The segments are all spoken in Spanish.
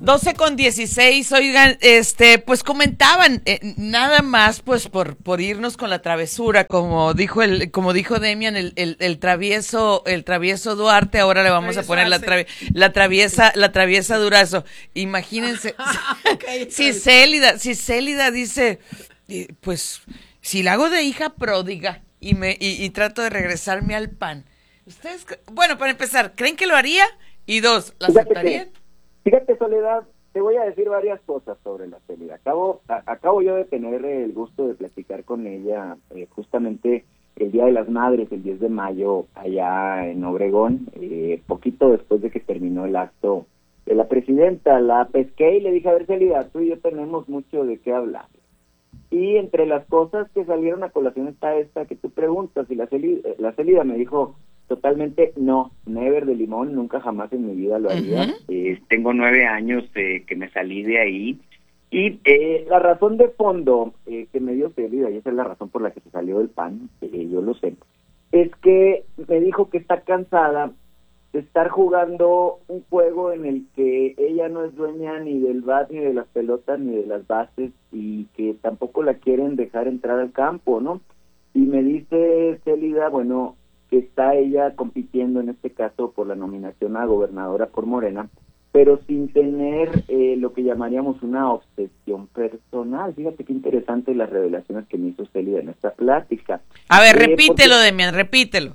12:16, oigan, pues comentaban, nada más pues por irnos con la travesura, como dijo Demian, el travieso Duarte, ahora le vamos a poner la traviesa Durazo. Imagínense, Okay, si Célida dice, pues, si la hago de hija pródiga y trato de regresarme al PAN, ustedes, bueno, para empezar, ¿creen que lo haría? Y dos, ¿la aceptarían? Fíjate, Soledad, te voy a decir varias cosas sobre la Célida. Acabo yo de tener el gusto de platicar con ella justamente el Día de las Madres, el 10 de mayo, allá en Obregón, poquito después de que terminó el acto de la presidenta. La pesqué y le dije, a ver, Célida, tú y yo tenemos mucho de qué hablar. Y entre las cosas que salieron a colación está esta que tú preguntas, y la Célida me dijo totalmente no, never de limón, nunca jamás en mi vida lo haría. Tengo 9 años que me salí de ahí, y la razón de fondo que me dio Célida, y esa es la razón por la que se salió del PAN, yo lo sé, es que me dijo que está cansada de estar jugando un juego en el que ella no es dueña ni del bat, ni de las pelotas, ni de las bases, y que tampoco la quieren dejar entrar al campo, ¿no? Y me dice Célida, bueno, que está ella compitiendo en este caso por la nominación a gobernadora por Morena, pero sin tener lo que llamaríamos una obsesión personal. Fíjate qué interesante las revelaciones que me hizo Célida en esta plática. A ver, repítelo, Demian, repítelo.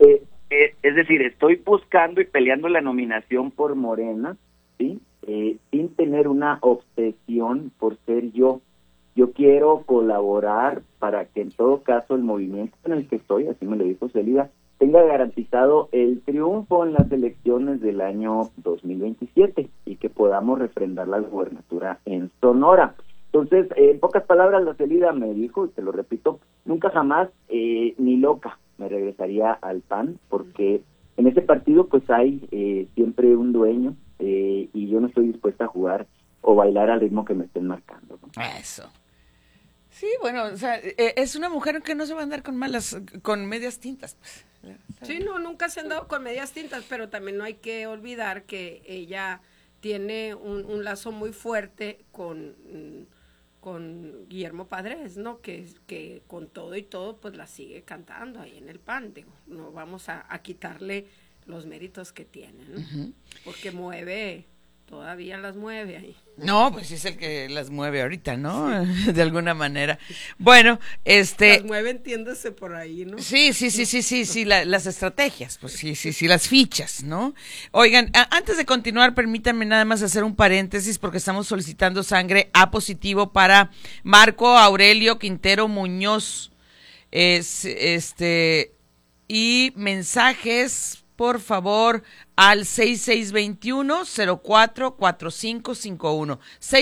Es decir, estoy buscando y peleando la nominación por Morena, ¿sí? Sin tener una obsesión por ser yo. Yo quiero colaborar para que en todo caso el movimiento en el que estoy, así me lo dijo Célida, tenga garantizado el triunfo en las elecciones del año 2027 y que podamos refrendar la gubernatura en Sonora. Entonces, en pocas palabras, la Célida me dijo, y te lo repito, nunca jamás, ni loca, me regresaría al PAN, porque en ese partido pues hay siempre un dueño, y yo no estoy dispuesta a jugar o bailar al ritmo que me estén marcando, ¿no? Eso. Sí, bueno, o sea, es una mujer que no se va a andar con medias tintas, pues. Sí, no, nunca se han dado con medias tintas, pero también no hay que olvidar que ella tiene un lazo muy fuerte con Guillermo Padres, ¿no? Que con todo y todo, pues la sigue cantando ahí en el PAN, digo, no vamos a quitarle los méritos que tiene, ¿no? Porque todavía las mueve ahí. No, pues es el que las mueve ahorita, ¿no? Sí. De alguna manera. Bueno, las mueve, entiéndase por ahí, ¿no? Sí, las estrategias, pues sí, las fichas, ¿no? Oigan, antes de continuar, permítanme nada más hacer un paréntesis porque estamos solicitando sangre A positivo para Marco Aurelio Quintero Muñoz. Y mensajes, por favor, al 6621-044551.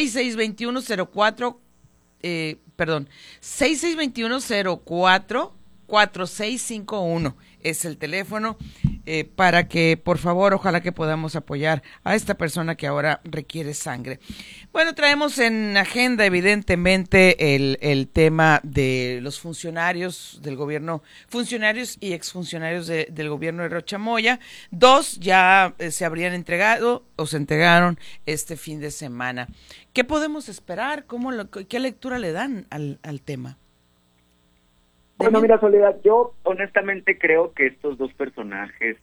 6621-044651 es el teléfono, para que, por favor, ojalá que podamos apoyar a esta persona que ahora requiere sangre. Bueno, traemos en agenda, evidentemente, el tema de los funcionarios del gobierno, funcionarios y exfuncionarios del gobierno de Rocha Moya. 2 ya se habrían entregado o se entregaron este fin de semana. ¿Qué podemos esperar? ¿Qué lectura le dan al tema? Bueno, mira, Soledad, yo honestamente creo que estos dos personajes,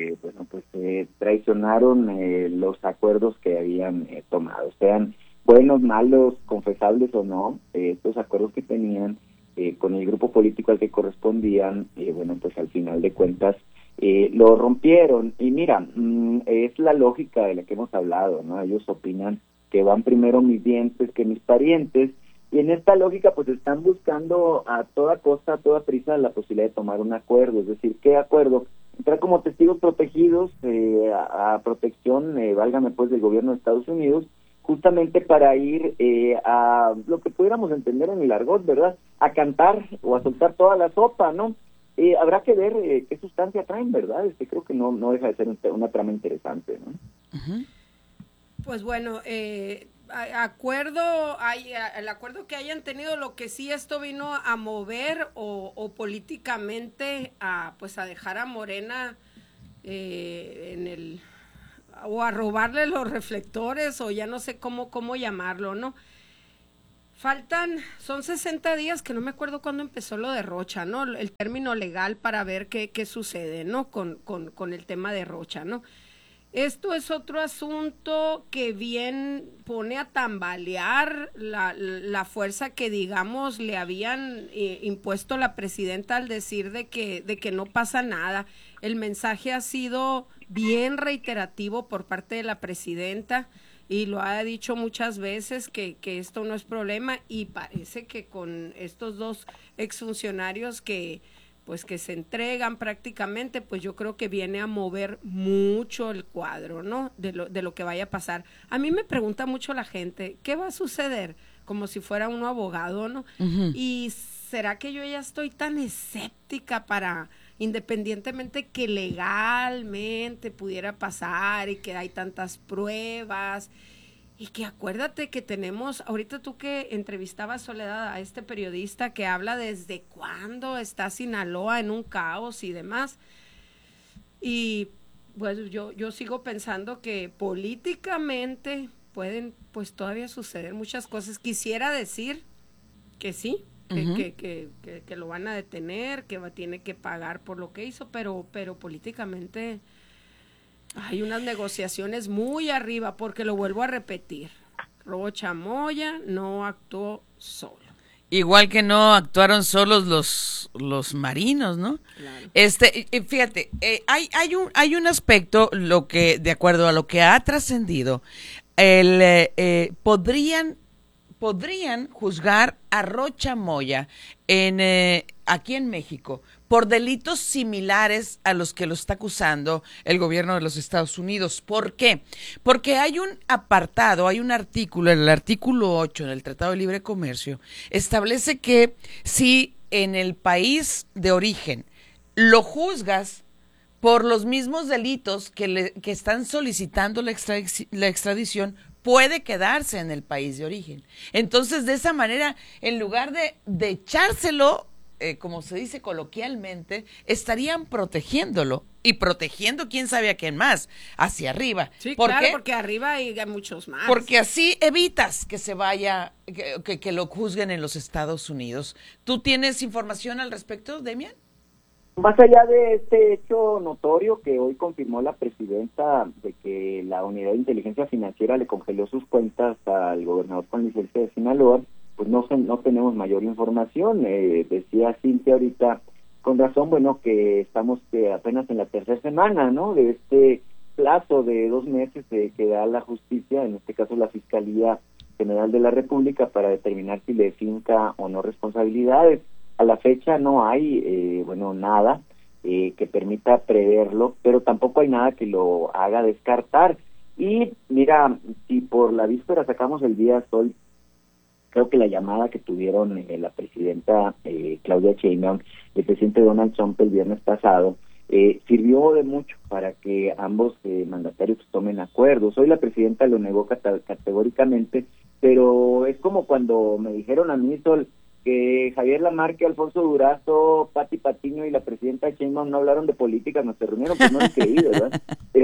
traicionaron los acuerdos que habían tomado, sean buenos, malos, confesables o no, estos acuerdos que tenían con el grupo político al que correspondían, pues al final de cuentas lo rompieron. Y mira, es la lógica de la que hemos hablado, ¿no? Ellos opinan que van primero mis dientes que mis parientes, y en esta lógica pues están buscando a toda costa, a toda prisa, la posibilidad de tomar un acuerdo. Es decir, ¿qué acuerdo? Entrar como testigos protegidos a protección, válgame pues, del gobierno de Estados Unidos, justamente para ir a lo que pudiéramos entender en el argot, ¿verdad? A cantar o a soltar toda la sopa, ¿no? Habrá que ver qué sustancia traen, ¿verdad? Creo que no deja de ser una trama interesante, ¿no? Pues bueno, el acuerdo que hayan tenido, lo que sí esto vino a mover o políticamente a dejar a Morena a robarle los reflectores, o ya no sé cómo llamarlo, ¿no? Son 60 días, que no me acuerdo cuándo empezó lo de Rocha, ¿no? El término legal para ver qué sucede, ¿no? Con el tema de Rocha, ¿no? Esto es otro asunto que bien pone a tambalear la fuerza que, digamos, le habían impuesto la presidenta al decir de que no pasa nada. El mensaje ha sido bien reiterativo por parte de la presidenta, y lo ha dicho muchas veces que esto no es problema, y parece que con estos dos exfuncionarios que se entregan prácticamente, pues yo creo que viene a mover mucho el cuadro, ¿no? De lo que vaya a pasar. A mí me pregunta mucho la gente, ¿qué va a suceder? Como si fuera uno abogado, ¿no? Uh-huh. Y ¿será que yo ya estoy tan escéptica para, independientemente que legalmente pudiera pasar y que hay tantas pruebas? Y que acuérdate que tenemos, ahorita tú que entrevistabas, Soledad, a este periodista que habla desde cuándo está Sinaloa en un caos y demás, y pues yo sigo pensando que políticamente pueden pues todavía suceder muchas cosas. Quisiera decir que sí, uh-huh, que lo van a detener, que tiene que pagar por lo que hizo, pero políticamente hay unas negociaciones muy arriba, porque lo vuelvo a repetir, Rocha Moya no actuó solo. Igual que no actuaron solos los marinos, ¿no? Claro. Fíjate, hay un aspecto, lo que, de acuerdo a lo que ha trascendido, podrían juzgar a Rocha Moya aquí en México por delitos similares a los que lo está acusando el gobierno de los Estados Unidos. ¿Por qué? Porque hay un apartado, hay un artículo, el artículo 8 en el Tratado de Libre Comercio, establece que si en el país de origen lo juzgas por los mismos delitos que están solicitando la extradición, puede quedarse en el país de origen. Entonces, de esa manera, en lugar de echárselo, como se dice coloquialmente, estarían protegiéndolo y protegiendo quién sabe a quién más, hacia arriba. Sí, claro, porque arriba hay muchos más. Porque así evitas que se vaya, que lo juzguen en los Estados Unidos. ¿Tú tienes información al respecto, Demian? Más allá de este hecho notorio que hoy confirmó la presidenta de que la Unidad de Inteligencia Financiera le congeló sus cuentas al gobernador con licencia de Sinaloa, pues no tenemos mayor información. Decía Cintia ahorita, con razón, bueno, que estamos apenas en la tercera semana, ¿no?, de este plazo de 2 meses que da la justicia, en este caso la Fiscalía General de la República, para determinar si le finca o no responsabilidades. A la fecha no hay, nada que permita preverlo, pero tampoco hay nada que lo haga descartar. Y mira, si por la víspera sacamos el día Sol, creo que la llamada que tuvieron la presidenta Claudia Sheinbaum y el presidente Donald Trump el viernes pasado, sirvió de mucho para que ambos mandatarios tomen acuerdos. Hoy la presidenta lo negó categóricamente, pero es como cuando me dijeron a mí, Sol, que Javier Lamarque, Alfonso Durazo, Pati Patiño y la presidenta Sheinbaum no hablaron de política, no se reunieron, pues no lo creí, ¿verdad?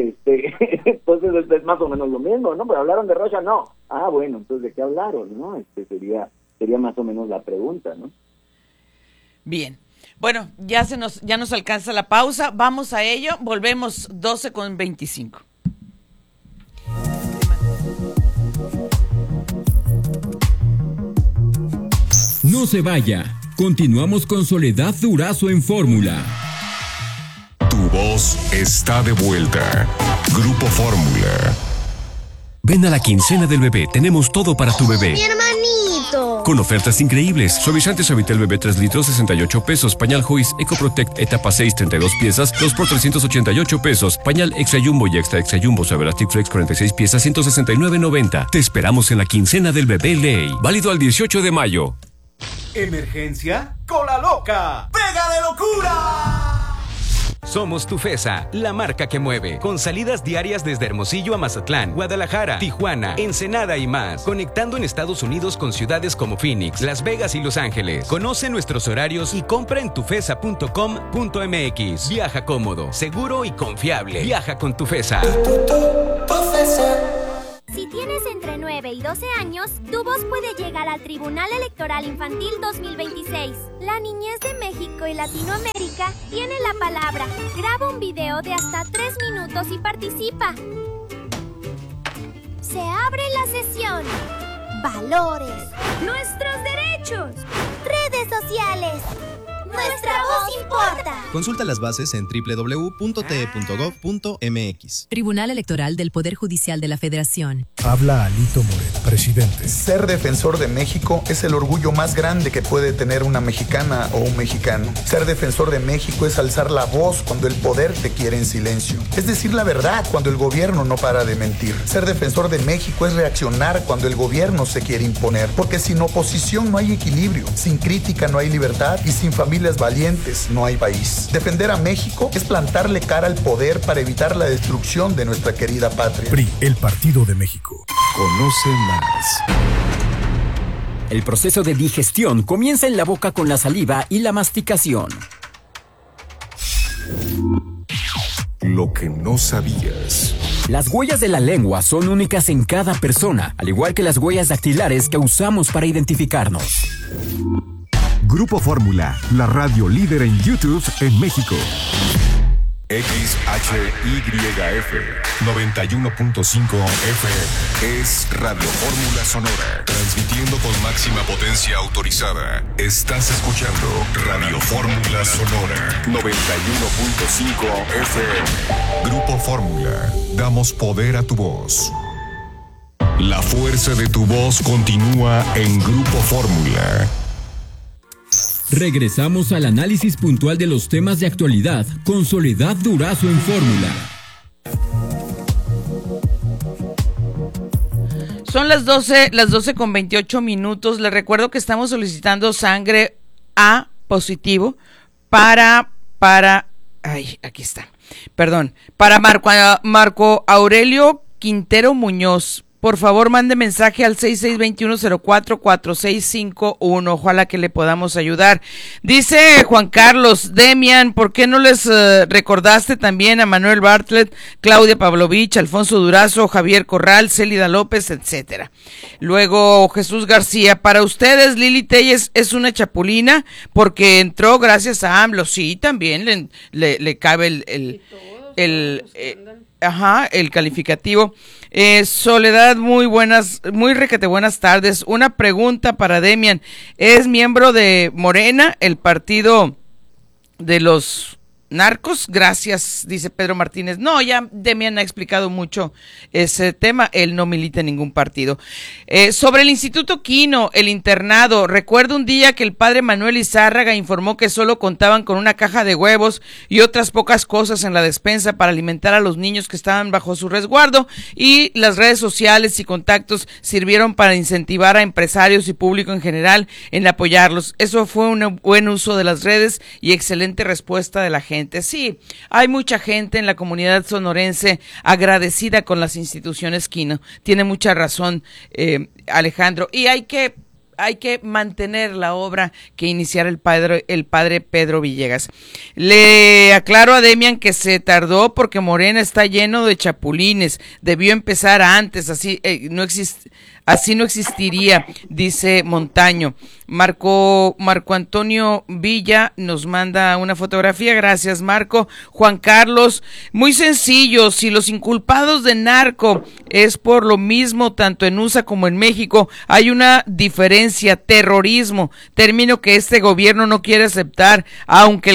Entonces es más o menos lo mismo, ¿no? Pero hablaron de Rocha, no. Ah, bueno, entonces ¿de qué hablaron, no? Sería más o menos la pregunta, ¿no? Bien. Bueno, ya nos alcanza la pausa, vamos a ello, volvemos 12:25. No se vaya. Continuamos con Soledad Durazo en Fórmula. Tu voz está de vuelta. Grupo Fórmula. Ven a la quincena del bebé. Tenemos todo para tu bebé. ¡Mi hermanito! Con ofertas increíbles. Suavizante Suavitel Bebé 3 litros, 68 pesos. Pañal Joyce Eco Protect Etapa 6, 32 piezas, 2 por 388 pesos. Pañal Extra Jumbo y Extra Jumbo Suavelastic Flex 46 piezas, 169.90. Te esperamos en la quincena del bebé Ley. Válido al 18 de mayo. Emergencia con la loca. ¡Pega de locura! Somos Tufesa, la marca que mueve, con salidas diarias desde Hermosillo a Mazatlán, Guadalajara, Tijuana, Ensenada y más, conectando en Estados Unidos con ciudades como Phoenix, Las Vegas y Los Ángeles. Conoce nuestros horarios y compra en tufesa.com.mx. Viaja cómodo, seguro y confiable. Viaja con Tufesa. Si tienes entre 9 y 12 años, tu voz puede llegar al Tribunal Electoral Infantil 2026. La niñez de México y Latinoamérica tiene la palabra. Graba un video de hasta 3 minutos y participa. Se abre la sesión. Valores. Nuestros derechos. Redes sociales. Nuestra voz importa. Consulta las bases en www.te.gov.mx. Tribunal Electoral del Poder Judicial de la Federación. Habla Alito Moreno, presidente. Ser defensor de México es el orgullo más grande que puede tener una mexicana o un mexicano. Ser defensor de México es alzar la voz cuando el poder te quiere en silencio. Es decir la verdad cuando el gobierno no para de mentir. Ser defensor de México es reaccionar cuando el gobierno se quiere imponer. Porque sin oposición no hay equilibrio, sin crítica no hay libertad y sin familias valientes no hay país. Defender a México es plantarle cara al poder para evitar la destrucción de nuestra querida patria. PRI, el Partido de México. Conoce más. El proceso de digestión comienza en la boca con la saliva y la masticación. Lo que no sabías. Las huellas de la lengua son únicas en cada persona, al igual que las huellas dactilares que usamos para identificarnos. Grupo Fórmula, la radio líder en YouTube en México. XHYF 91.5 FM es Radio Fórmula Sonora, transmitiendo con máxima potencia autorizada. Estás escuchando Radio Fórmula Sonora 91.5 FM. Grupo Fórmula, damos poder a tu voz. La fuerza de tu voz continúa en Grupo Fórmula. Regresamos al análisis puntual de los temas de actualidad con Soledad Durazo en Fórmula. Son las 12 con 28 minutos. Les recuerdo que estamos solicitando sangre A positivo para aquí está. Perdón, para Marco Aurelio Quintero Muñoz. Por favor, mande mensaje al 6621044651. Ojalá que le podamos ayudar. Dice Juan Carlos, Demian, ¿por qué no les recordaste también a Manuel Bartlett, Claudia Pavlovich, Alfonso Durazo, Javier Corral, Célida López, etcétera? Luego Jesús García, para ustedes Lili Telles es una chapulina porque entró gracias a AMLO. Sí, también le cabe el calificativo. Soledad, muy requete buenas tardes. Una pregunta para Demian. ¿Es miembro de Morena, el partido de los narcos? Gracias, dice Pedro Martínez. No, ya Demian ha explicado mucho ese tema. Él no milita en ningún partido. Sobre el Instituto Quino, el internado, recuerdo un día que el padre Manuel Izárraga informó que solo contaban con una caja de huevos y otras pocas cosas en la despensa para alimentar a los niños que estaban bajo su resguardo, y las redes sociales y contactos sirvieron para incentivar a empresarios y público en general en apoyarlos. Eso fue un buen uso de las redes y excelente respuesta de la gente. Sí, hay mucha gente en la comunidad sonorense agradecida con las instituciones Quino. Tiene mucha razón, Alejandro, y hay que mantener la obra que iniciara el padre Pedro Villegas. Le aclaro a Demian que se tardó porque Morena está lleno de chapulines. Debió empezar antes, así no existiría, dice Montaño. Marco Antonio Villa nos manda una fotografía. Gracias, Marco. Juan Carlos, muy sencillo, si los inculpados de narco es por lo mismo tanto en USA como en México, hay una diferencia: terrorismo, término que este gobierno no quiere aceptar, aunque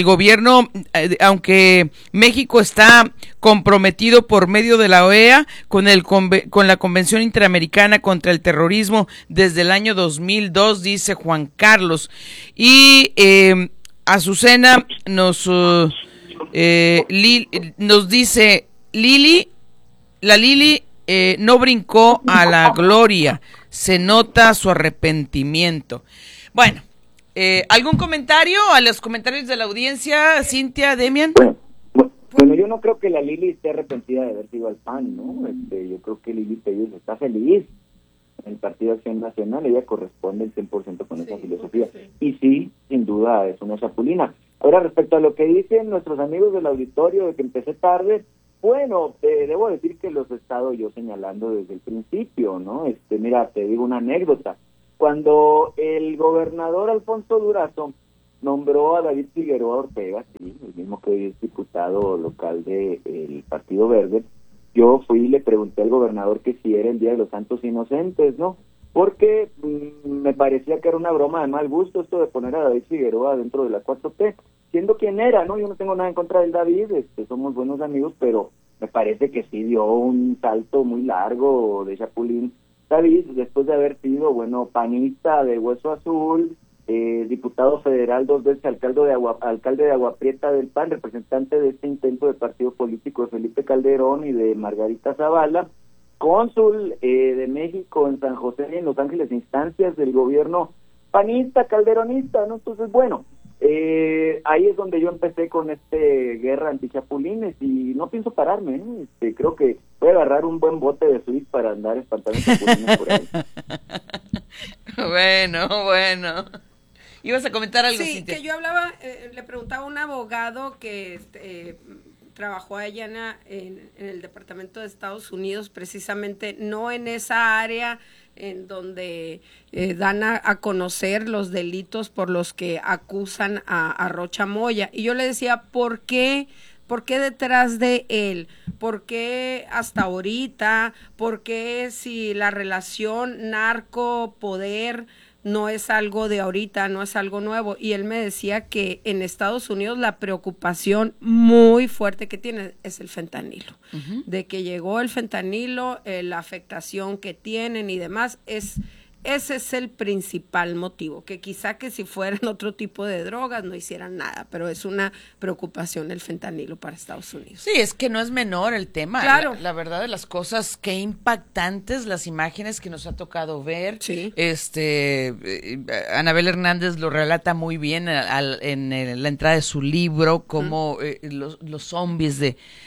México está comprometido por medio de la OEA con la Convención Interamericana contra el Terrorismo desde el año 2002, dice Juan Carlos. Y Azucena nos dice, Lili no brincó a la gloria, se nota su arrepentimiento. Bueno, ¿algún comentario a los comentarios de la audiencia, Cintia, Demian? Bueno, yo no creo que la Lili esté arrepentida de haber sido al PAN, ¿no? Yo creo que Lili Telles está feliz en el Partido Acción Nacional, ella corresponde el 100% con esa filosofía. Y sí, sin duda, es una chapulina. Ahora, respecto a lo que dicen nuestros amigos del auditorio de que empecé tarde, bueno, debo decir que los he estado yo señalando desde el principio, ¿no? Mira, te digo una anécdota. Cuando el gobernador Alfonso Durazo nombró a David Figueroa Ortega, sí, el mismo que hoy es diputado local del Partido Verde, yo fui y le pregunté al gobernador que si era el Día de los Santos Inocentes, ¿no? Porque me parecía que era una broma de mal gusto esto de poner a David Figueroa dentro de la 4T, siendo quien era, ¿no? Yo no tengo nada en contra del David, somos buenos amigos, pero me parece que sí dio un salto muy largo de chapulín David, después de haber sido, bueno, panista de Hueso Azul, diputado federal 2 veces, alcalde de Agua Prieta del PAN, representante de este intento de partido político de Felipe Calderón y de Margarita Zavala, cónsul de México en San José y en Los Ángeles, instancias del gobierno panista, calderonista, ¿no? Entonces, bueno, ahí es donde yo empecé con guerra antichapulines y no pienso pararme, ¿eh? Creo que voy a agarrar un buen bote de Suiz para andar espantando chapulines por ahí. Bueno. ¿Ibas a comentar algo, Sí, Cintia? que yo hablaba, le preguntaba a un abogado que trabajó allá en el Departamento de Estados Unidos, precisamente no en esa área en donde dan a conocer los delitos por los que acusan a Rocha Moya. Y yo le decía, ¿por qué detrás de él? ¿Por qué hasta ahorita? ¿Por qué si la relación narco-poder no es algo de ahorita, no es algo nuevo? Y él me decía que en Estados Unidos la preocupación muy fuerte que tiene es el fentanilo. Uh-huh. De que llegó el fentanilo, la afectación que tienen y demás, ese es el principal motivo, que quizá que si fueran otro tipo de drogas no hicieran nada, pero es una preocupación el fentanilo para Estados Unidos. Sí, es que no es menor el tema. Claro. La verdad de las cosas, qué impactantes las imágenes que nos ha tocado ver. Sí. Anabel Hernández lo relata muy bien en la entrada de su libro, como los zombies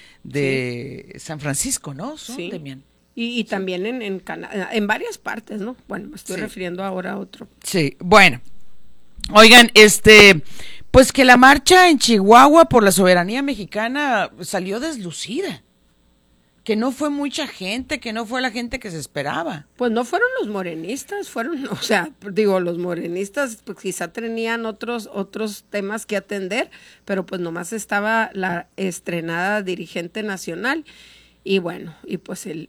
de San Francisco, ¿no? Son sí. Demian. Y también en Canadá, en varias partes, ¿no? Bueno, me estoy refiriendo ahora a otro. Sí, bueno. Oigan, pues que la marcha en Chihuahua por la soberanía mexicana salió deslucida. Que no fue mucha gente, que no fue la gente que se esperaba. Pues no fueron los morenistas, los morenistas pues quizá tenían otros temas que atender, pero pues nomás estaba la estrenada dirigente nacional. Y bueno, y pues el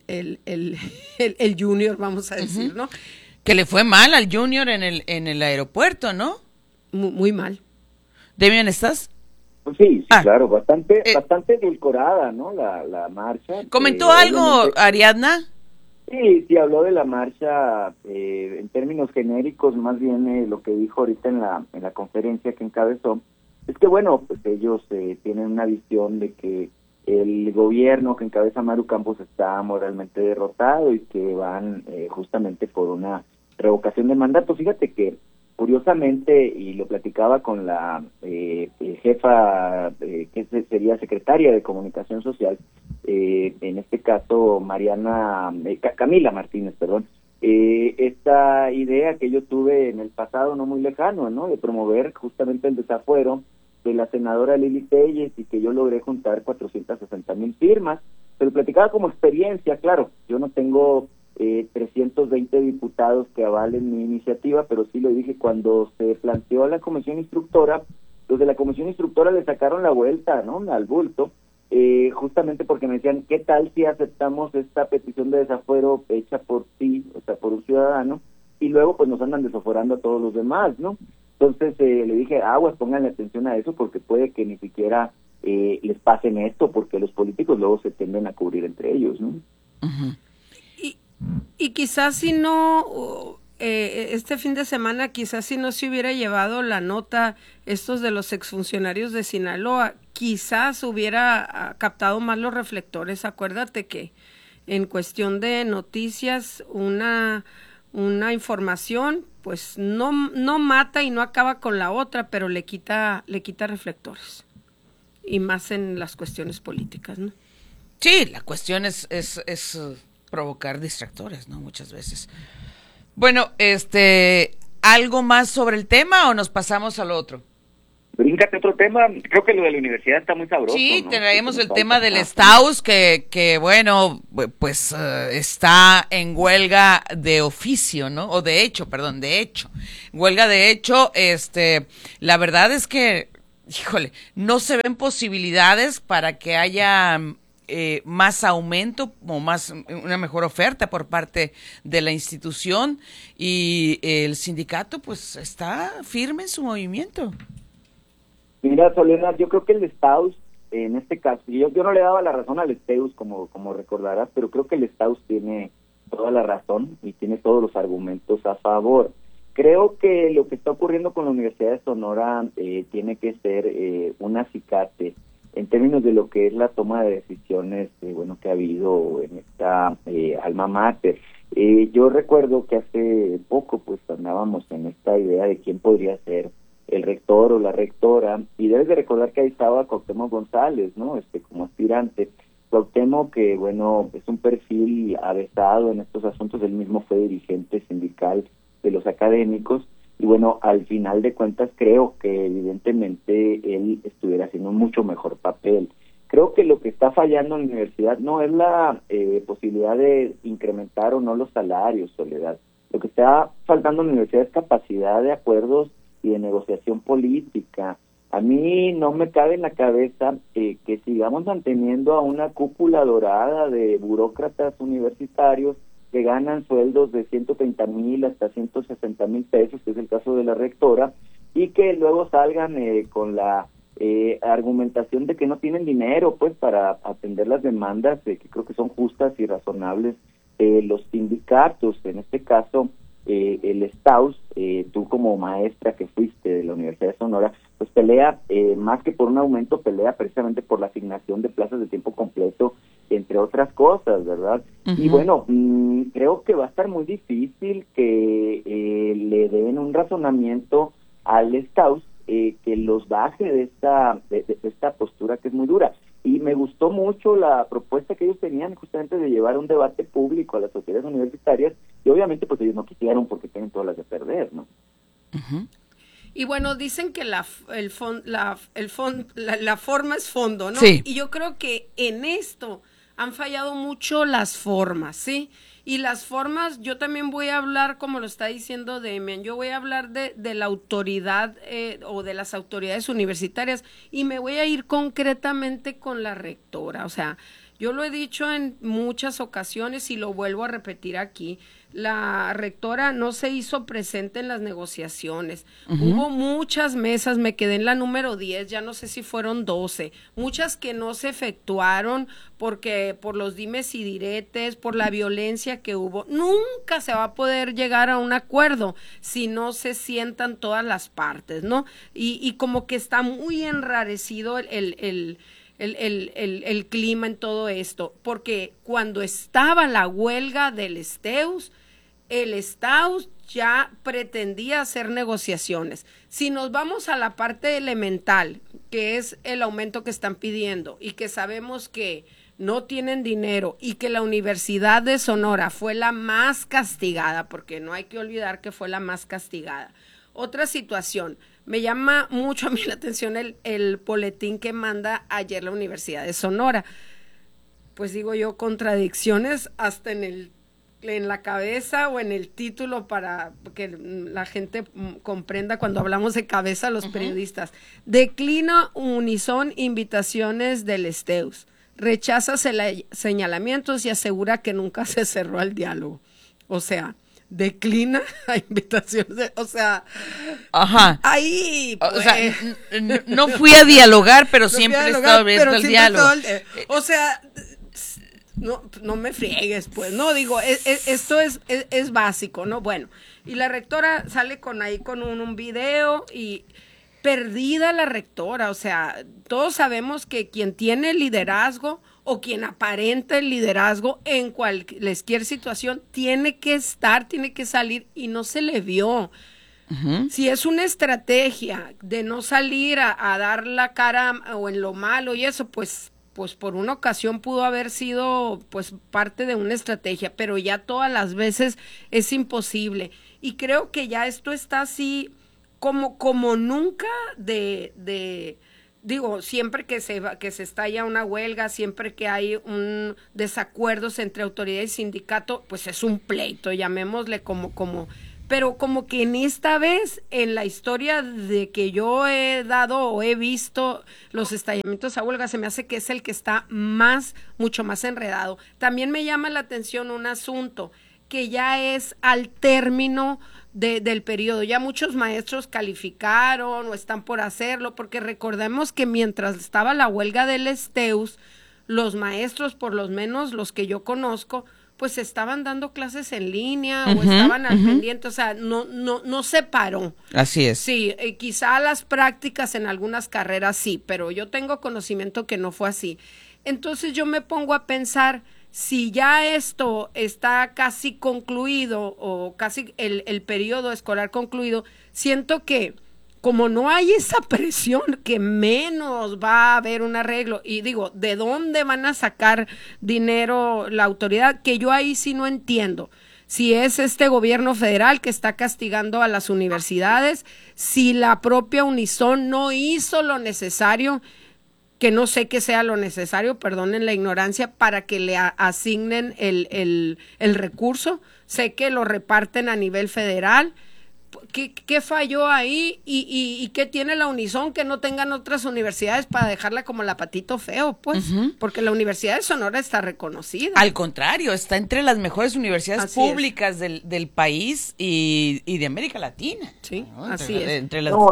Junior, vamos a decir, ¿no? Que le fue mal al Junior en el aeropuerto, ¿no? Muy mal. Demian, ¿estás? Sí, claro, bastante edulcorada, ¿no? La marcha. ¿Comentó algo Ariadna? Sí, habló de la marcha en términos genéricos, más bien lo que dijo ahorita en la conferencia que encabezó, es que bueno, pues ellos tienen una visión de que el gobierno que encabeza Maru Campos está moralmente derrotado y que van justamente por una revocación del mandato. Fíjate que curiosamente, y lo platicaba con la jefa, que sería secretaria de Comunicación Social, en este caso Camila Martínez, perdón, esta idea que yo tuve en el pasado no muy lejano, ¿no? De promover justamente el desafuero de la senadora Lili Telles y que yo logré juntar 460,000 firmas. Pero platicaba como experiencia, claro, yo no tengo 320 diputados que avalen mi iniciativa, pero sí lo dije cuando se planteó la comisión instructora, los de la comisión instructora le sacaron la vuelta, ¿no? Al bulto, justamente porque me decían, ¿qué tal si aceptamos esta petición de desafuero hecha por ti, o sea, por un ciudadano, y luego pues nos andan desaforando a todos los demás, ¿no? Entonces le dije, aguas, pónganle atención a eso porque puede que ni siquiera les pasen esto, porque los políticos luego se tienden a cubrir entre ellos, ¿no? Uh-huh. Y quizás si no, este fin de semana, quizás si no se hubiera llevado la nota estos de los exfuncionarios de Sinaloa, quizás hubiera captado más los reflectores. Acuérdate que en cuestión de noticias, una información pues no mata y no acaba con la otra, pero le quita reflectores. y más en las cuestiones políticas, ¿no? Sí, la cuestión es provocar distractores, ¿no? Muchas veces. Bueno, ¿algo más sobre el tema o nos pasamos al otro? Bríncate otro tema, creo que lo de la universidad está muy sabroso. Sí, ¿no? traemos el tema del Staus, que bueno, pues está en huelga de oficio, ¿no? O de hecho. Huelga de hecho, la verdad es que, híjole, no se ven posibilidades para que haya más aumento o una mejor oferta por parte de la institución, y el sindicato pues está firme en su movimiento. Mira, Soledad, yo creo que el Staus, en este caso, yo no le daba la razón al Staus, como recordarás, pero creo que el Staus tiene toda la razón y tiene todos los argumentos a favor. Creo que lo que está ocurriendo con la Universidad de Sonora tiene que ser un acicate en términos de lo que es la toma de decisiones, que ha habido en esta alma mater. Yo recuerdo que hace poco pues andábamos en esta idea de quién podría ser el rector o la rectora, y debes de recordar que ahí estaba Cuauhtémoc González, ¿no? Como aspirante. Cuauhtémoc, que es un perfil avesado en estos asuntos, él mismo fue dirigente sindical de los académicos, y al final de cuentas creo que evidentemente él estuviera haciendo un mucho mejor papel. Creo que lo que está fallando en la universidad no es la posibilidad de incrementar o no los salarios, Soledad. Lo que está faltando en la universidad es capacidad de acuerdos y de negociación política. A mí no me cabe en la cabeza que sigamos manteniendo a una cúpula dorada de burócratas universitarios que ganan sueldos de 130,000 hasta 160,000 pesos, que es el caso de la rectora, y que luego salgan con la argumentación de que no tienen dinero pues para atender las demandas que creo que son justas y razonables de los sindicatos. En este caso, el Staus, tú como maestra que fuiste de la Universidad de Sonora, pues pelea, más que por un aumento, pelea precisamente por la asignación de plazas de tiempo completo, entre otras cosas, ¿verdad? Uh-huh. Y creo que va a estar muy difícil que le den un razonamiento al Staus que los baje de esta postura que es muy dura. Y me gustó mucho la propuesta que ellos tenían justamente de llevar un debate público a las sociedades universitarias, y obviamente pues ellos no quisieron porque tienen todas las de perder, ¿no? Uh-huh. Y dicen que la forma es fondo, ¿no? Sí. Y yo creo que en esto han fallado mucho las formas, ¿sí? Y las formas, yo también voy a hablar, como lo está diciendo Demian, yo voy a hablar de la autoridad o de las autoridades universitarias, y me voy a ir concretamente con la rectora. O sea, yo lo he dicho en muchas ocasiones y lo vuelvo a repetir aquí, la rectora no se hizo presente en las negociaciones. Uh-huh. Hubo muchas mesas, me quedé en la número 10, ya no sé si fueron 12, muchas que no se efectuaron porque por los dimes y diretes, por la violencia que hubo. Nunca se va a poder llegar a un acuerdo si no se sientan todas las partes, ¿no? Y como que está muy enrarecido el clima en todo esto, porque cuando estaba la huelga del Staus, el Staus ya pretendía hacer negociaciones. Si nos vamos a la parte elemental, que es el aumento que están pidiendo y que sabemos que no tienen dinero y que la Universidad de Sonora fue la más castigada, porque no hay que olvidar que fue la más castigada. Otra situación, me llama mucho a mí la atención el boletín que manda ayer la Universidad de Sonora. Pues digo yo, contradicciones hasta en la cabeza o en el título, para que la gente comprenda cuando hablamos de cabeza los periodistas. Declina Unison invitaciones del Staus, rechaza señalamientos y asegura que nunca se cerró el diálogo. O sea, declina a invitaciones, o sea, ajá. Ahí, pues, o sea, no fui a dialogar, pero siempre he estado abierto al diálogo. O sea, no me friegues, pues, no, digo, esto es básico, ¿no? Bueno, y la rectora sale con un video, y perdida la rectora. O sea, todos sabemos que quien tiene liderazgo o quien aparenta el liderazgo en cualquier situación tiene que salir, y no se le vio. Si es una estrategia de no salir a dar la cara o en lo malo y eso, pues por una ocasión pudo haber sido pues parte de una estrategia, pero ya todas las veces es imposible. Y creo que ya esto está así como nunca digo, siempre que se estalla una huelga, siempre que hay un desacuerdos entre autoridad y sindicato, pues es un pleito, llamémosle pero como que en esta vez, en la historia de que yo he dado o he visto los estallamientos a huelga, se me hace que es el que está mucho más enredado. También me llama la atención un asunto que ya es al término del periodo. Ya muchos maestros calificaron o están por hacerlo, porque recordemos que mientras estaba la huelga del Esteus, los maestros, por lo menos los que yo conozco, pues estaban dando clases en línea o estaban al pendiente, o sea, no se paró. Así es. Sí, quizá las prácticas en algunas carreras sí, pero yo tengo conocimiento que no fue así. Entonces yo me pongo a pensar, si ya esto está casi concluido o casi el periodo escolar concluido, siento que como no hay esa presión, que menos va a haber un arreglo. Y digo, ¿de dónde van a sacar dinero la autoridad? Que yo ahí sí no entiendo. Si es este gobierno federal que está castigando a las universidades, si la propia Unison no hizo lo necesario, que no sé qué sea lo necesario, perdonen la ignorancia, para que le asignen el recurso. Sé que lo reparten a nivel federal. ¿Qué falló ahí? ¿Y qué tiene la Unison que no tengan otras universidades para dejarla como la patito feo? Pues, porque la Universidad de Sonora está reconocida. Al contrario, está entre las mejores universidades públicas del país y de América Latina. Sí, ¿no? así es.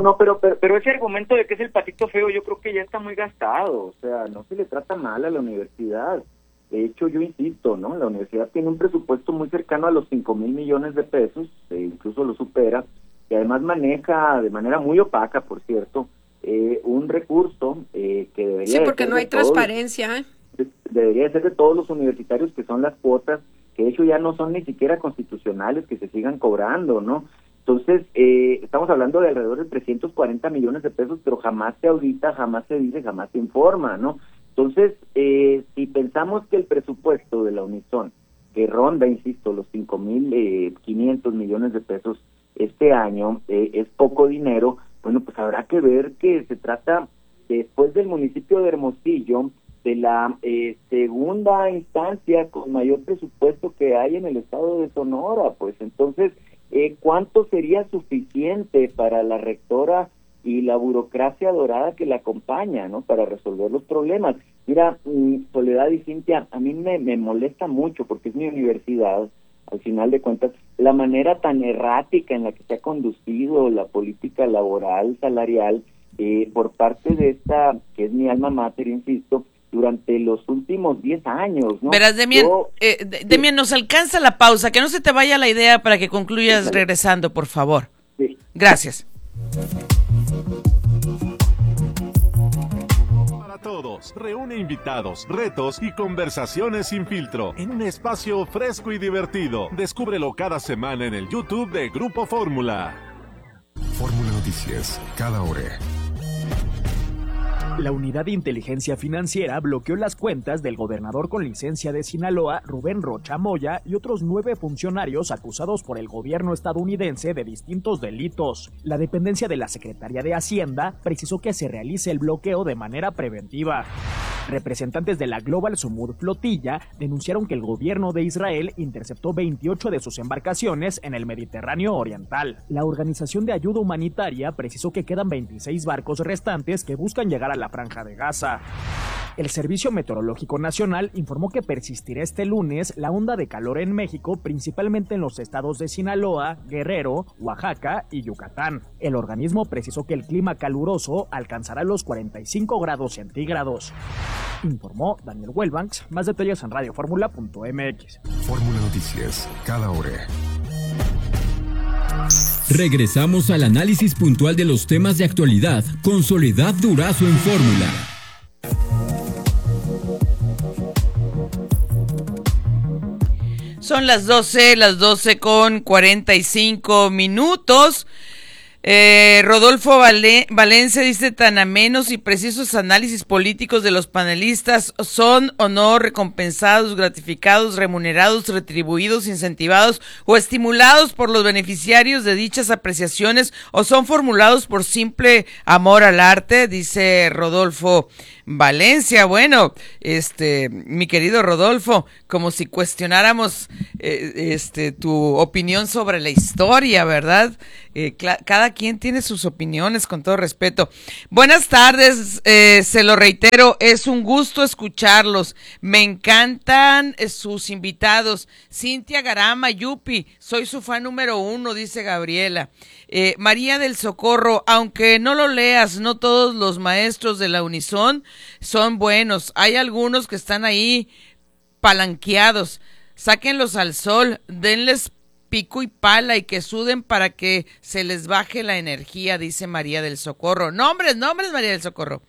Pero ese argumento de que es el patito feo, yo creo que ya está muy gastado. O sea, no se le trata mal a la universidad. De hecho, yo insisto, ¿no? La universidad tiene un presupuesto muy cercano a los 5,000 millones de pesos, incluso lo supera, y además maneja de manera muy opaca, por cierto, un recurso que debería... Sí, porque no hay transparencia. Debería ser de todos los universitarios, que son las cuotas, que de hecho ya no son ni siquiera constitucionales, que se sigan cobrando, ¿no? Entonces, estamos hablando de alrededor de 340 millones de pesos, pero jamás se audita, jamás se dice, jamás se informa, ¿no? Entonces, si pensamos que el presupuesto de la Unison, que ronda, insisto, los 5,500 millones de pesos este año, es poco dinero, bueno, pues habrá que ver que se trata, después del municipio de Hermosillo, de la segunda instancia con mayor presupuesto que hay en el estado de Sonora. Pues entonces, ¿cuánto sería suficiente para la rectora y la burocracia dorada que la acompaña, ¿no?, para resolver los problemas? Mira, Soledad y Cintia, a mí me molesta mucho, porque es mi universidad, al final de cuentas, la manera tan errática en la que se ha conducido la política laboral, salarial, por parte de esta, que es mi alma mater, insisto, durante los últimos 10 años, ¿no? Verás, Demian, nos alcanza la pausa, que no se te vaya la idea para que concluyas regresando, por favor. Sí. Gracias. Todos, reúne invitados, retos y conversaciones sin filtro en un espacio fresco y divertido. Descúbrelo cada semana en el YouTube de Grupo Fórmula. Fórmula Noticias, cada hora. La Unidad de Inteligencia Financiera bloqueó las cuentas del gobernador con licencia de Sinaloa, Rubén Rocha Moya, y otros 9 funcionarios acusados por el gobierno estadounidense de distintos delitos. La dependencia de la Secretaría de Hacienda precisó que se realice el bloqueo de manera preventiva. Representantes de la Global Sumud Flotilla denunciaron que el gobierno de Israel interceptó 28 de sus embarcaciones en el Mediterráneo Oriental. La Organización de Ayuda Humanitaria precisó que quedan 26 barcos restantes que buscan llegar a la Franja de Gaza. El Servicio Meteorológico Nacional informó que persistirá este lunes la onda de calor en México, principalmente en los estados de Sinaloa, Guerrero, Oaxaca y Yucatán. El organismo precisó que el clima caluroso alcanzará los 45 grados centígrados. Informó Daniel Wellbanks. Más detalles en radioformula.mx. Fórmula Noticias, cada hora. Regresamos al análisis puntual de los temas de actualidad con Soledad Durazo en Fórmula. Son las 12 con 45 minutos. Rodolfo Valencia dice: tan amenos y precisos análisis políticos de los panelistas, ¿son o no recompensados, gratificados, remunerados, retribuidos, incentivados o estimulados por los beneficiarios de dichas apreciaciones, o son formulados por simple amor al arte? Dice Rodolfo Valencia. Bueno, mi querido Rodolfo, como si cuestionáramos tu opinión sobre la historia, ¿verdad? Cada quien tiene sus opiniones, con todo respeto. Buenas tardes, se lo reitero, es un gusto escucharlos. Me encantan sus invitados. Cintia Garama, Yupi, soy su fan número 1, dice Gabriela. María del Socorro, aunque no lo leas, no todos los maestros de la Unison son buenos. Hay algunos que están ahí palanqueados. Sáquenlos al sol, denles pico y pala y que suden para que se les baje la energía, dice María del Socorro. Nombres, María del Socorro.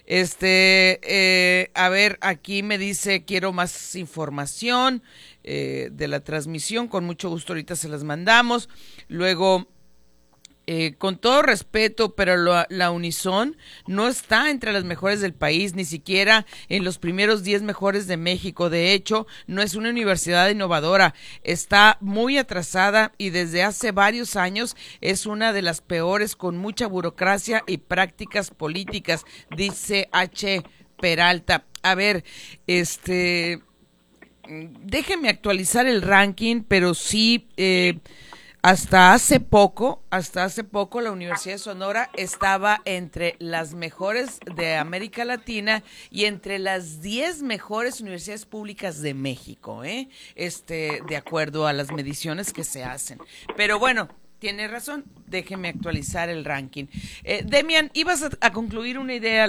A ver, aquí me dice: quiero más información de la transmisión. Con mucho gusto ahorita se las mandamos. Luego, con todo respeto, pero la Unison no está entre las mejores del país, ni siquiera en los primeros 10 mejores de México. De hecho, no es una universidad innovadora, está muy atrasada y desde hace varios años es una de las peores, con mucha burocracia y prácticas políticas, dice H. Peralta. A ver, déjenme actualizar el ranking, pero sí, hasta hace poco la Universidad de Sonora estaba entre las mejores de América Latina y entre las 10 mejores universidades públicas de México, de acuerdo a las mediciones que se hacen. Pero bueno, tiene razón, déjeme actualizar el ranking. Demian, ibas a concluir una idea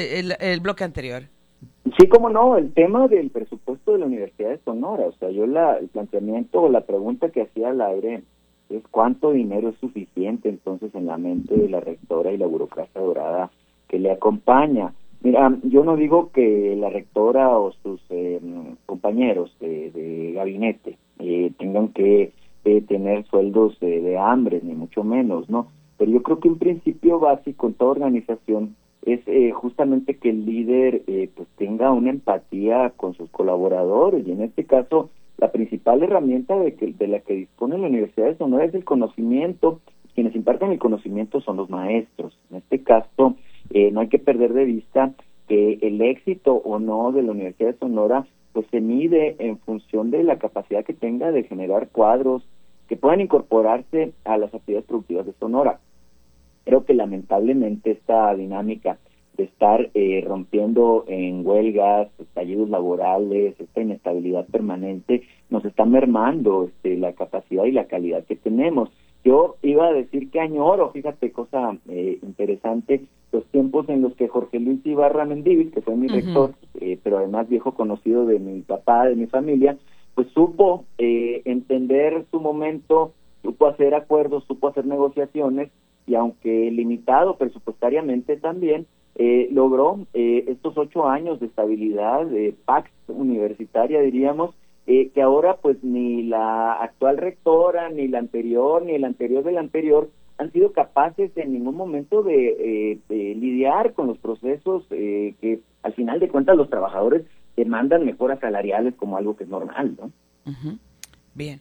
el bloque anterior. Sí, cómo no, el tema del presupuesto de la Universidad de Sonora. O sea, yo el planteamiento o la pregunta que hacía al aire es cuánto dinero es suficiente entonces en la mente de la rectora y la burocracia dorada que le acompaña. Mira, yo no digo que la rectora o sus compañeros de gabinete tengan que tener sueldos de hambre, ni mucho menos, ¿no? Pero yo creo que un principio básico en toda organización es justamente que el líder pues tenga una empatía con sus colaboradores, y en este caso la principal herramienta de la que dispone la Universidad de Sonora es el conocimiento. Quienes imparten el conocimiento son los maestros. En este caso, no hay que perder de vista que el éxito o no de la Universidad de Sonora pues se mide en función de la capacidad que tenga de generar cuadros que puedan incorporarse a las actividades productivas de Sonora. Creo que lamentablemente esta dinámica de estar rompiendo en huelgas, estallidos laborales, esta inestabilidad permanente, nos está mermando la capacidad y la calidad que tenemos. Yo iba a decir que añoro, fíjate, cosa interesante, los tiempos en los que Jorge Luis Ibarra Mendívil, que fue mi rector, pero además viejo conocido de mi papá, de mi familia, pues supo entender su momento, supo hacer acuerdos, supo hacer negociaciones, y aunque limitado presupuestariamente también, logró estos 8 años de estabilidad, de Pax universitaria, diríamos, que ahora pues ni la actual rectora, ni la anterior, ni el anterior de la anterior han sido capaces en ningún momento de lidiar con los procesos que al final de cuentas los trabajadores demandan mejoras salariales como algo que es normal, ¿no? Uh-huh. Bien.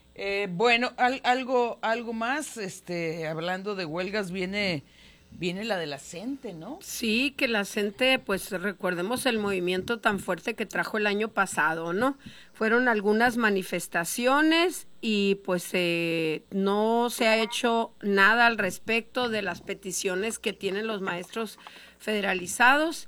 Bueno, algo más, hablando de huelgas, viene la de la CENTE, ¿no? Sí, que la CENTE, pues recordemos el movimiento tan fuerte que trajo el año pasado, ¿no? Fueron algunas manifestaciones y pues no se ha hecho nada al respecto de las peticiones que tienen los maestros federalizados.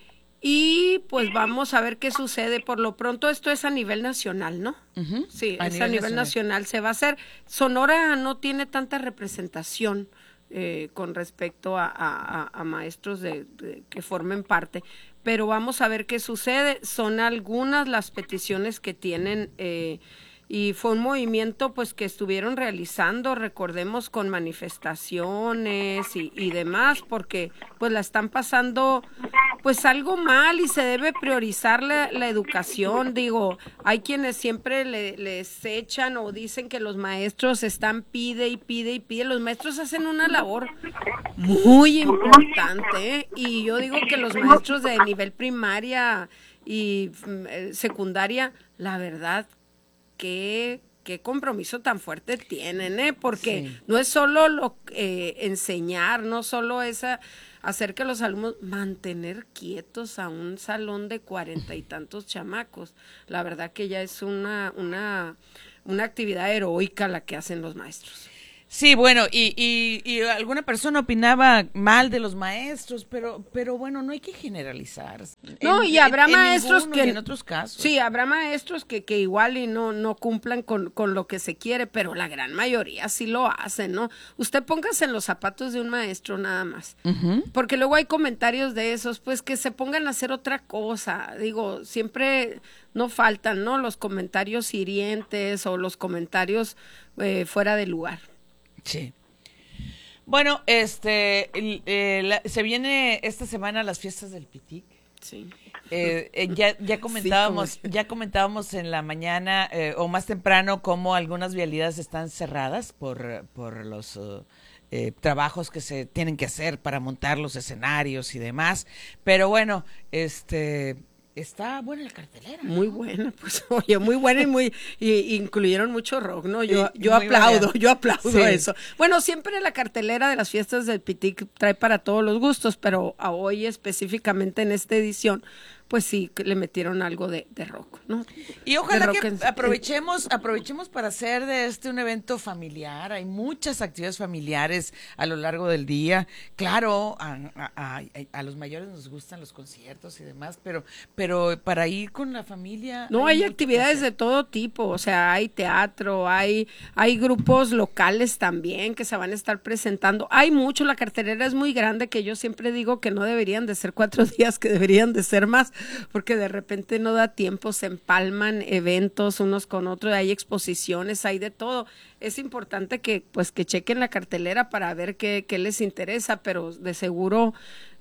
Y pues vamos a ver qué sucede. Por lo pronto esto es a nivel nacional, ¿no? Uh-huh. Sí, a nivel nacional se va a hacer. Sonora no tiene tanta representación con respecto a maestros que formen parte, pero vamos a ver qué sucede. Son algunas las peticiones que tienen y fue un movimiento pues que estuvieron realizando, recordemos, con manifestaciones y demás, porque pues la están pasando pues algo mal y se debe priorizar la educación. Digo, hay quienes siempre les echan o dicen que los maestros están pide y pide y pide. Los maestros hacen una labor muy importante, ¿eh? Y yo digo que los maestros de nivel primaria y secundaria, la verdad, qué compromiso tan fuerte tienen, ¿eh? Porque sí, no es solo enseñar, no solo hacer que los alumnos mantener quietos a un salón de 40 y tantos chamacos. La verdad que ya es una actividad heroica la que hacen los maestros. Sí, bueno, y alguna persona opinaba mal de los maestros, pero bueno, no hay que generalizar. No, y habrá maestros que en otros casos. Sí, habrá maestros que igual y no cumplan con lo que se quiere, pero la gran mayoría sí lo hacen, ¿no? Usted póngase en los zapatos de un maestro nada más. Uh-huh. Porque luego hay comentarios de esos, pues que se pongan a hacer otra cosa. Digo, siempre no faltan, ¿no? Los comentarios hirientes o los comentarios fuera de lugar. Sí. Bueno, se viene esta semana las fiestas del Pitic. Sí. Ya comentábamos en la mañana o más temprano cómo algunas vialidades están cerradas por los trabajos que se tienen que hacer para montar los escenarios y demás. Pero bueno, está buena la cartelera, ¿no? Muy buena, pues, oye, muy buena y incluyeron mucho rock, ¿no? Yo aplaudo sí, eso. Bueno, siempre la cartelera de las fiestas del Pitic trae para todos los gustos, pero a hoy específicamente en esta edición, pues sí, le metieron algo de rock, ¿no? Y ojalá que aprovechemos para hacer de un evento familiar. Hay muchas actividades familiares a lo largo del día. Claro, a los mayores nos gustan los conciertos y demás, pero para ir con la familia... No, hay actividades de todo tipo, o sea, hay teatro, hay grupos locales también que se van a estar presentando. Hay mucho, la cartelera es muy grande, que yo siempre digo que no deberían de ser 4 días, que deberían de ser más, porque de repente no da tiempo, se empalman eventos unos con otros, hay exposiciones, hay de todo. Es importante que chequen la cartelera para ver qué les interesa, pero de seguro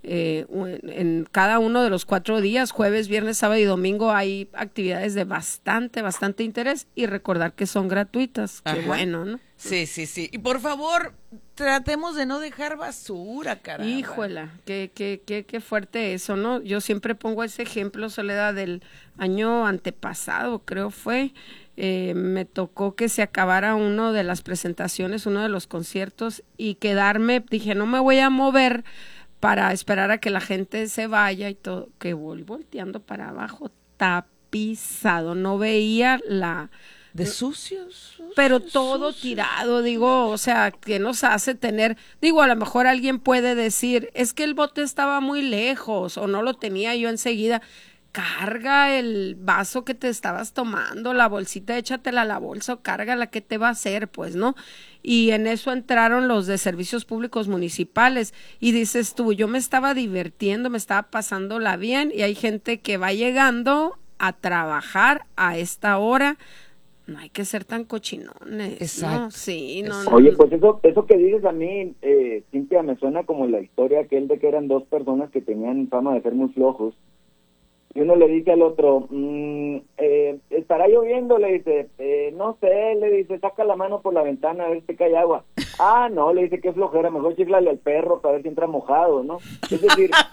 en cada uno de los 4 días, jueves, viernes, sábado y domingo, hay actividades de bastante interés, y recordar que son gratuitas. Qué bueno, ¿no? Sí. Y por favor, tratemos de no dejar basura, caramba. Híjola, qué fuerte eso, ¿no? Yo siempre pongo ese ejemplo, Soledad, del año antepasado, creo fue. Me tocó que se acabara uno de las presentaciones, uno de los conciertos, y dije, no me voy a mover para esperar a que la gente se vaya y todo, que voy volteando para abajo, tapizado, no veía de sucios, pero todo tirado, digo, o sea, que nos hace tener, digo, a lo mejor alguien puede decir, es que el bote estaba muy lejos, o no lo tenía yo enseguida. Carga el vaso que te estabas tomando, la bolsita, échatela a la bolsa o cárgala, ¿qué te va a hacer? Pues, ¿no? Y en eso entraron los de servicios públicos municipales, y dices tú, yo me estaba divirtiendo, me estaba pasándola bien, y hay gente que va llegando a trabajar a esta hora. No hay que ser tan cochinones. Exacto. ¿no? Sí, no. Oye, pues eso que dices a mí, Cintia, me suena como la historia aquel de que eran 2 personas que tenían fama de ser muy flojos. Y uno le dice al otro, ¿estará lloviendo? Le dice, no sé, le dice, saca la mano por la ventana a ver si cae agua. Ah, no, le dice, qué flojera, mejor chiflale al perro para ver si entra mojado, ¿no? Es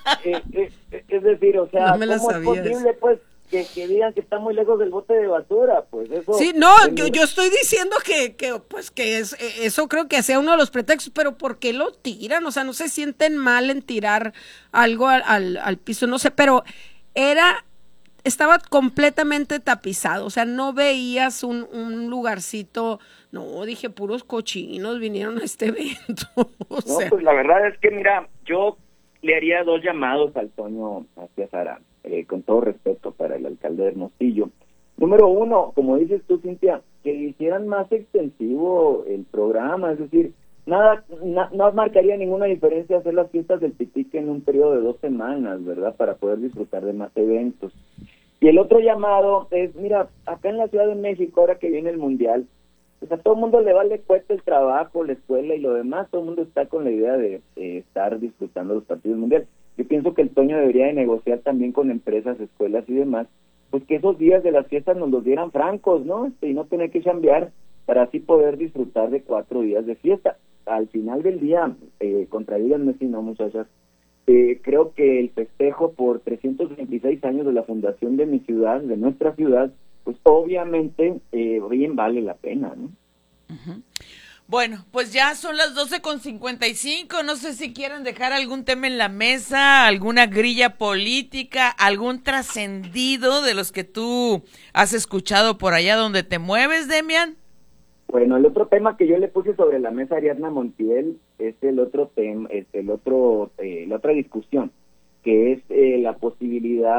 decir, o sea, no ¿cómo es posible, pues, que digan que está muy lejos del bote de basura? Pues eso... Sí, no, yo estoy diciendo que eso creo que sea uno de los pretextos, pero ¿por qué lo tiran? O sea, no se sienten mal en tirar algo al piso, no sé, pero... estaba completamente tapizado, o sea, no veías un lugarcito, no, dije, puros cochinos vinieron a este evento. Sea. Pues la verdad es que, mira, yo le haría 2 llamados al Toño Sara, con todo respeto para el alcalde de Hermosillo. Número 1, como dices tú, Cintia, que hicieran más extensivo el programa, es decir, no marcaría ninguna diferencia hacer las fiestas del Pitic en un periodo de 2 semanas, ¿verdad? Para poder disfrutar de más eventos. Y el otro llamado es, mira, acá en la Ciudad de México, ahora que viene el Mundial, pues a todo el mundo le vale cuesta el trabajo, la escuela y lo demás, todo el mundo está con la idea de estar disfrutando los partidos mundiales. yo pienso que el Toño debería de negociar también con empresas, escuelas y demás, pues que esos días de las fiestas nos los dieran francos, ¿no? Y no tener que chambear para así poder disfrutar de 4 días de fiesta. Al final del día, contradíganme si no, muchachas, creo que el festejo por 326 años de la fundación de mi ciudad, de nuestra ciudad, pues obviamente bien vale la pena, ¿no? Uh-huh. Bueno, pues ya son las 12:55, no sé si quieren dejar algún tema en la mesa, alguna grilla política, algún trascendido de los que tú has escuchado por allá donde te mueves, Demian. Bueno, el otro tema que yo le puse sobre la mesa a Ariadna Montiel es la otra discusión, que es la posibilidad